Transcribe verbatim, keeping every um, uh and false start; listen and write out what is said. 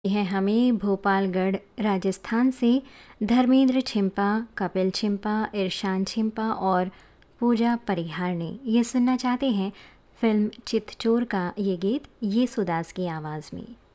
है हमें भोपालगढ़ राजस्थान से धर्मेंद्र छिंपा, कपिल छिंपा, इरशान छिंपा और पूजा परिहार ने। ये सुनना चाहते हैं फिल्म चितचोर का ये गीत, ये सुदास की आवाज़ में।